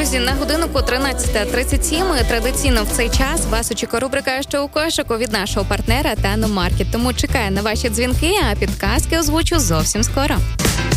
Друзі, на годинку 13:37. Традиційно в цей час вас очікує рубрика «Що у кошику» від нашого партнера Tano Market. Тому чекаю на ваші дзвінки, а підказки озвучу зовсім скоро.